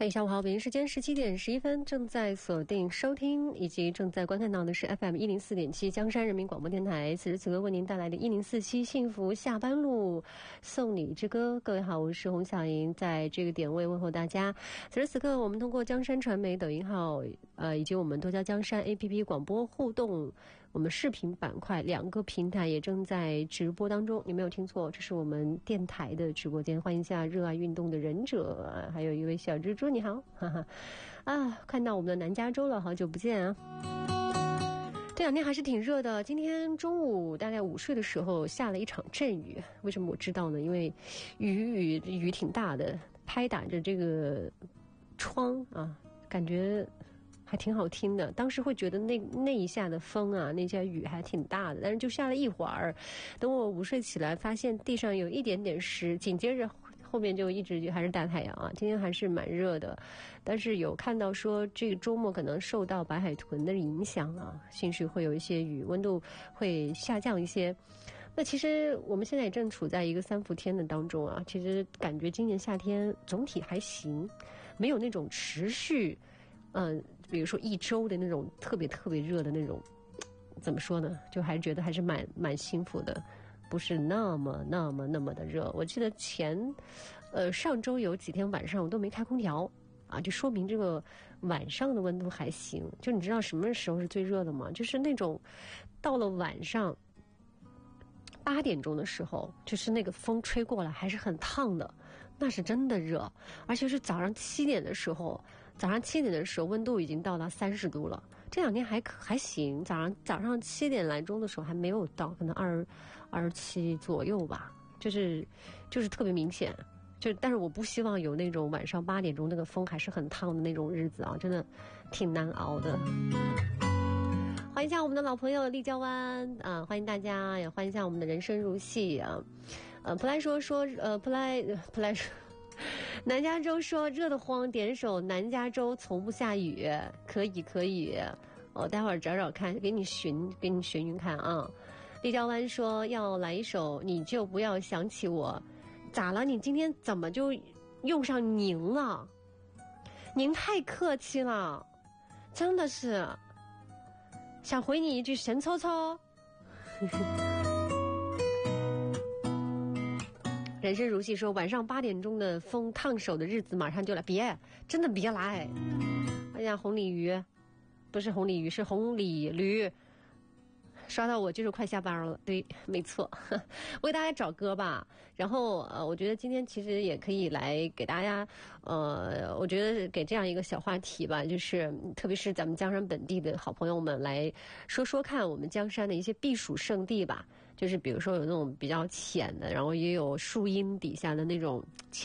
下午好，北京时间17:11，正在锁定收听以及正在观看到的是 FM 104.7江山人民广播电台，此时此刻为您带来的1047幸福下班路送你之歌。各位好，我是洪小莹，在这个点位问候大家。此时此刻，我们通过江山传媒抖音号以及我们多家江山 APP 广播互动，我们视频板块2个平台也正在直播当中。你没有听错，这是我们电台的直播间。欢迎一下热爱运动的忍者，还有一位小蜘蛛，你好，哈哈啊！看到我们的南加州了，好久不见啊！这2天还是挺热的。今天中午大概午睡的时候下了一场阵雨，为什么我知道呢？因为雨挺大的，拍打着这个窗啊，感觉还挺好听的。当时会觉得那一下的风啊，那下雨还挺大的，但是就下了一会儿。等我午睡起来，发现地上有一点点湿，紧接着后面就一直还是大太阳啊。今天还是蛮热的，但是有看到说这个周末可能受到白海豚的影响啊，兴许会有一些雨，温度会下降一些。那其实我们现在也正处在一个3伏天的当中啊，其实感觉今年夏天总体还行，没有那种持续比如说1周的那种特别特别热的那种，怎么说呢，就还是觉得还是蛮幸福的，不是那么的热。我记得上周有几天晚上我都没开空调啊，就说明这个晚上的温度还行。就你知道什么时候是最热的吗？就是那种到了晚上8点钟的时候，就是那个风吹过来还是很烫的，那是真的热。而且是早上7点的时候温度已经到达30度了。这2天还行，早上7点来钟的时候还没有到，可能27左右吧，就是特别明显。但是我不希望有那种晚上8点钟那个风还是很烫的那种日子啊，真的挺难熬的。欢迎一下我们的老朋友立交湾啊，欢迎大家，也欢迎一下我们的人生如戏啊。普莱说南加州说热得慌，点首南加州从不下雨，可以。我待会儿找找看，给你寻看啊。立交湾说要来一首你就不要想起我，咋了？你今天怎么就用上您了？您太客气了，真的是。想回你一句神抽抽。人生如戏说晚上8点钟的风烫手的日子马上就来，真的别来。哎呀，红鲤鱼不是红鲤鱼，是红鲤驴，刷到我就是快下班了。对，没错。我给大家找歌吧，然后我觉得今天其实也可以来给大家我觉得给这样一个小话题吧，就是特别是咱们江山本地的好朋友们来说说看我们江山的一些避暑胜地吧，就是比如说有那种比较浅的，然后也有树荫底下的那种